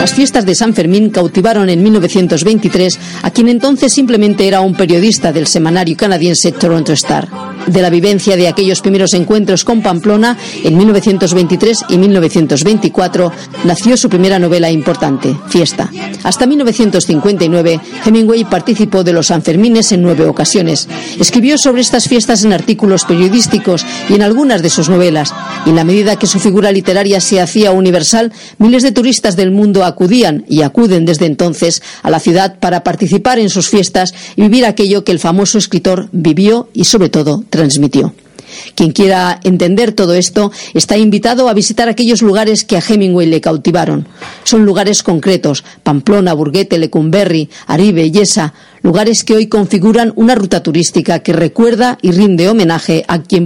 Las fiestas de San Fermín cautivaron en 1923 a quien entonces simplemente era un periodista del semanario canadiense Toronto Star. De la vivencia de aquellos primeros encuentros con Pamplona, en 1923 y 1924, nació su primera novela importante, Fiesta. Hasta 1959, Hemingway participó de los Sanfermines en 9 ocasiones. Escribió sobre estas fiestas en artículos periodísticos y en algunas de sus novelas, y en la medida que su figura literaria se hacía universal, miles de turistas del mundo acudían y acuden desde entonces a la ciudad para participar en sus fiestas y vivir aquello que el famoso escritor vivió y sobre todo transmitió. Quien quiera entender todo esto está invitado a visitar aquellos lugares que a Hemingway le cautivaron. Son lugares concretos: Pamplona, Burguete, Lecumberri, Aribe, Yesa, lugares que hoy configuran una ruta turística que recuerda y rinde homenaje a quien